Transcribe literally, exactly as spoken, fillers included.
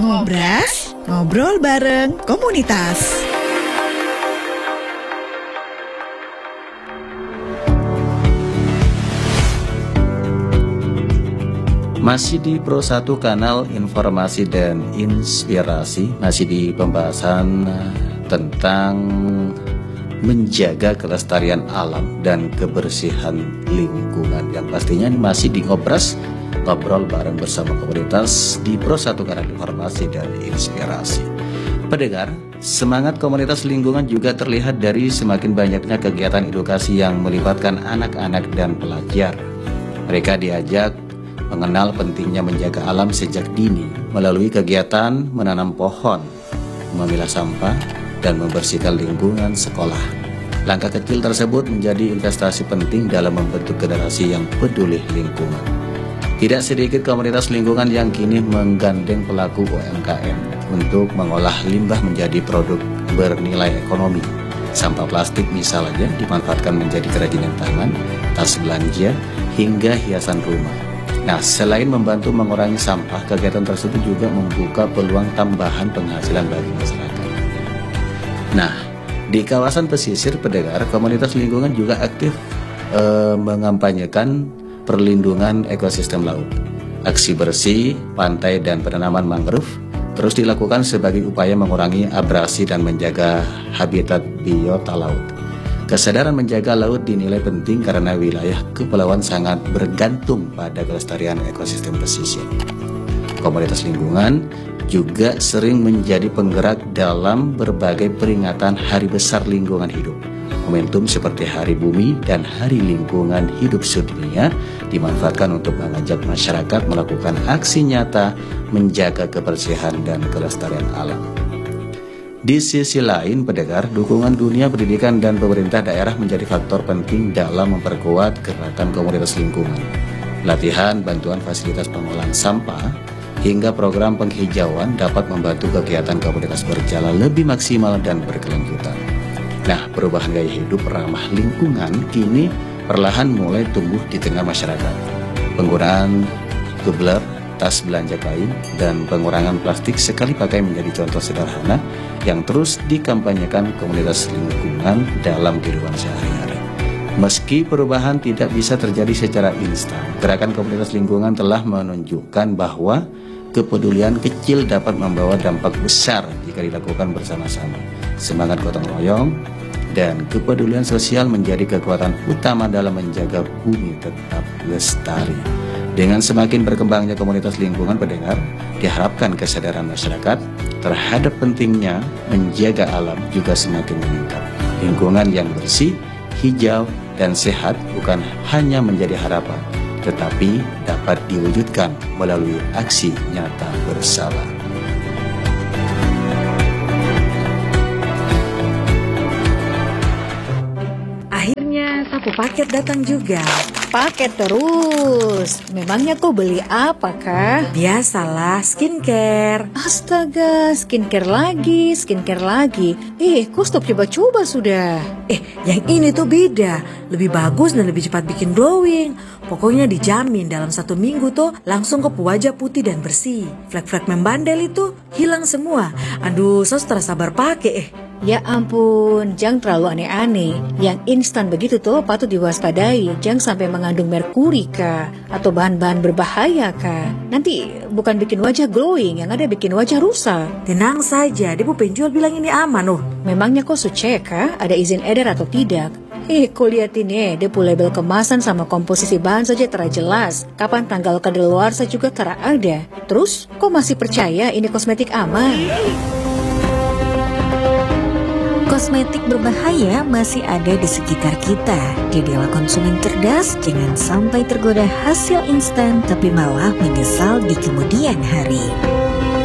Ngobras, ngobrol bareng komunitas. Masih di Pro satu Kanal Informasi dan Inspirasi, masih di pembahasan tentang menjaga kelestarian alam dan kebersihan lingkungan, yang pastinya masih di Ngobras, ngobrol bareng bersama komunitas di Pro satu Kanal Informasi dan Inspirasi. Pendengar, semangat komunitas lingkungan juga terlihat dari semakin banyaknya kegiatan edukasi yang melibatkan anak-anak dan pelajar. Mereka diajak mengenal pentingnya menjaga alam sejak dini melalui kegiatan menanam pohon, memilah sampah, dan membersihkan lingkungan sekolah. Langkah kecil tersebut menjadi investasi penting dalam membentuk generasi yang peduli lingkungan. Tidak sedikit komunitas lingkungan yang kini menggandeng pelaku U M K M untuk mengolah limbah menjadi produk bernilai ekonomi. Sampah plastik misalnya dimanfaatkan menjadi kerajinan tangan, tas belanja, hingga hiasan rumah. Nah, selain membantu mengurangi sampah, kegiatan tersebut juga membuka peluang tambahan penghasilan bagi masyarakat. Nah, di kawasan pesisir, pendengar, komunitas lingkungan juga aktif eh, mengampanyekan perlindungan ekosistem laut. Aksi bersih pantai dan penanaman mangrove terus dilakukan sebagai upaya mengurangi abrasi dan menjaga habitat biota laut. Kesadaran menjaga laut dinilai penting karena wilayah kepulauan sangat bergantung pada kelestarian ekosistem pesisir. Komunitas lingkungan juga sering menjadi penggerak dalam berbagai peringatan hari besar lingkungan hidup. Momentum seperti Hari Bumi dan Hari Lingkungan Hidup Sedunia dimanfaatkan untuk mengajak masyarakat melakukan aksi nyata menjaga kebersihan dan kelestarian alam. Di sisi lain, pendengar, dukungan dunia pendidikan dan pemerintah daerah menjadi faktor penting dalam memperkuat gerakan komunitas lingkungan. Latihan, bantuan fasilitas pengolahan sampah, hingga program penghijauan dapat membantu kegiatan komunitas berjalan lebih maksimal dan berkelanjutan. Nah, perubahan gaya hidup ramah lingkungan kini perlahan mulai tumbuh di tengah masyarakat. Penggunaan tumbler, tas belanja kain, dan pengurangan plastik sekali pakai menjadi contoh sederhana yang terus dikampanyekan komunitas lingkungan dalam kehidupan sehari-hari. Meski perubahan tidak bisa terjadi secara instan, gerakan komunitas lingkungan telah menunjukkan bahwa kepedulian kecil dapat membawa dampak besar jika dilakukan bersama-sama. Semangat gotong royong dan kepedulian sosial menjadi kekuatan utama dalam menjaga bumi tetap lestari. Dengan semakin berkembangnya komunitas lingkungan, pendengar, diharapkan kesadaran masyarakat terhadap pentingnya menjaga alam juga semakin meningkat. Lingkungan yang bersih, hijau, dan sehat bukan hanya menjadi harapan, tetapi dapat diwujudkan melalui aksi nyata bersama. Akhirnya sapu paket datang juga. Paket terus. Memangnya kau beli apa, Kak? Biasalah, skincare. Astaga, skincare lagi, skincare lagi. Eh, kau stop coba-coba sudah. Eh, yang ini tuh beda. Lebih bagus dan lebih cepat bikin glowing. Pokoknya dijamin dalam satu minggu tuh langsung ke wajah putih dan bersih. Flek-flek membandel itu hilang semua. Aduh, saya sudah sabar pakai eh. Ya ampun, jangan terlalu aneh-aneh. Yang instan begitu tuh patut diwaspadai. Jangan sampai mengandung merkuri, Kak, atau bahan-bahan berbahaya, Kak. Nanti bukan bikin wajah glowing, yang ada bikin wajah rusak. Tenang saja, debu penjual bilang ini aman loh. Memangnya kau sucek, Kak? Ada izin edar atau tidak? Eh, kau lihat ini, depu label kemasan sama komposisi bahan saja tera jelas. Kapan tanggal kadaluarsa juga tera ada. Terus, kau masih percaya ini kosmetik aman? Kosmetik berbahaya masih ada di sekitar kita. Jadilah konsumen cerdas, jangan sampai tergoda hasil instan tapi malah menyesal di kemudian hari.